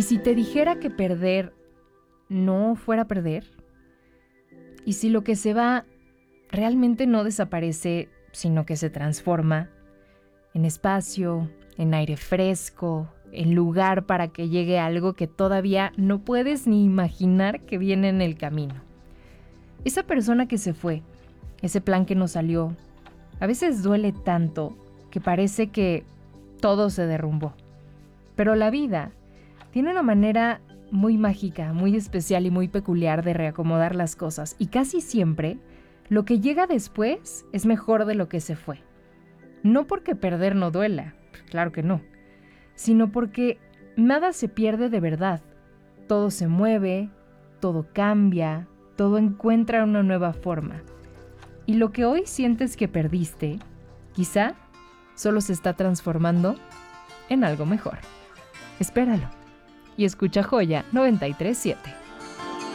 ¿Y si te dijera que perder no fuera perder? ¿Y si lo que se va realmente no desaparece, sino que se transforma en espacio, en aire fresco, en lugar para que llegue algo que todavía no puedes ni imaginar que viene en el camino? Esa persona que se fue, ese plan que no salió, a veces duele tanto que parece que todo se derrumbó. Pero la vida tiene una manera muy mágica, muy especial y muy peculiar de reacomodar las cosas. Y casi siempre, lo que llega después es mejor de lo que se fue. No porque perder no duela, claro que no, sino porque nada se pierde de verdad. Todo se mueve, todo cambia, todo encuentra una nueva forma. Y lo que hoy sientes que perdiste, quizá solo se está transformando en algo mejor. Espéralo y escucha Joya 93.7.